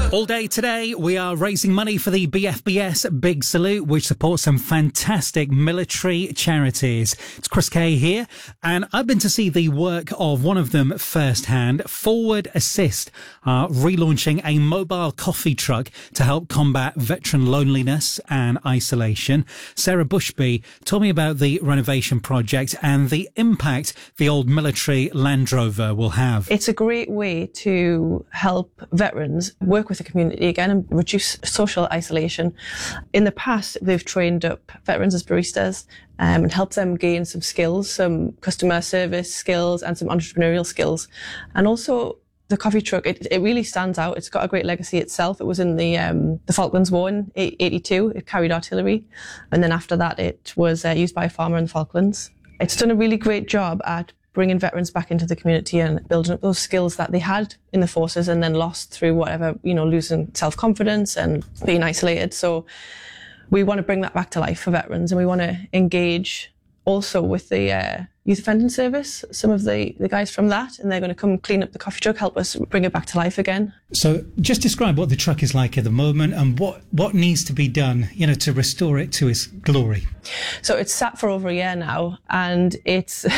All day today, we are raising money for the BFBS Big Salute, which supports some fantastic military charities. It's Chris Kay here, and I've been to see the work of one of them firsthand. Forward Assist are relaunching a mobile coffee truck to help combat veteran loneliness and isolation. Sarah Bushby told me about the renovation project and the impact the old military Land Rover will have. It's a great way to help veterans work with the community again and reduce social isolation. In the past, they've trained up veterans as baristas and helped them gain some skills, some customer service skills and some entrepreneurial skills. And also the coffee truck, it really stands out. It's got a great legacy itself. It was in the Falklands War in 82. It carried artillery. And then after that, it was used by a farmer in the Falklands. It's done a really great job at bringing veterans back into the community and building up those skills that they had in the forces and then lost through whatever, losing self-confidence and being isolated. So we want to bring that back to life for veterans, and we want to engage also with the youth offending service, some of the guys from that, and they're going to come clean up the coffee truck, help us bring it back to life again. So just describe what the truck is like at the moment and what needs to be done, to restore it to its glory. So it's sat for over a year now, and it's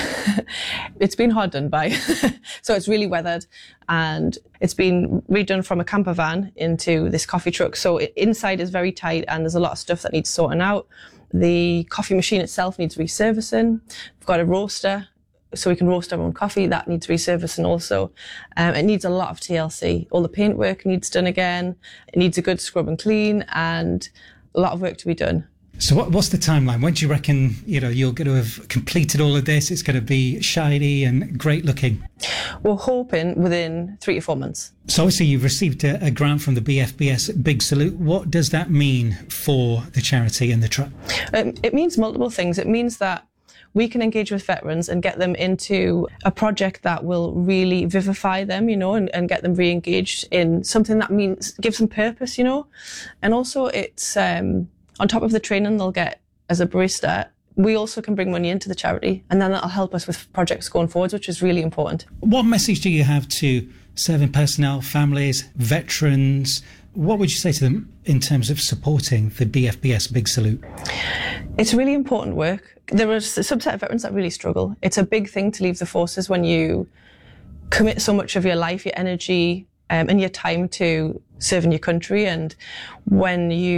been hard done by. So it's really weathered, and it's been redone from a camper van into this coffee truck. So inside is very tight, and there's a lot of stuff that needs sorting out. The coffee machine itself needs resurfacing. We've got a roaster, so we can roast our own coffee. That needs resurfacing also. It needs a lot of TLC. All the paintwork needs done again. It needs a good scrub and clean, and a lot of work to be done. So what's the timeline? When do you reckon, you're going to have completed all of this? It's going to be shiny and great looking. We're hoping within 3 to 4 months. So obviously you've received a grant from the BFBS Big Salute. What does that mean for the charity and the truck? It means multiple things. It means that we can engage with veterans and get them into a project that will really vivify them, and get them re-engaged in something that gives them purpose, And also it's, on top of the training they'll get as a barista, we also can bring money into the charity, and then that'll help us with projects going forwards, which is really important. What message do you have to serving personnel, families, veterans? What would you say to them in terms of supporting the BFBS Big Salute? It's really important work. There are a subset of veterans that really struggle. It's a big thing to leave the forces when you commit so much of your life, your energy, and your time to serving your country, and when you